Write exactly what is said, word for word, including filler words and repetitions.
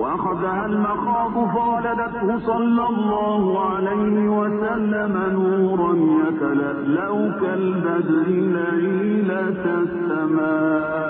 وأخذها المخاض فولدته صلى الله عليه وسلم نورا يتلألأ كالبدر ليلة السماء.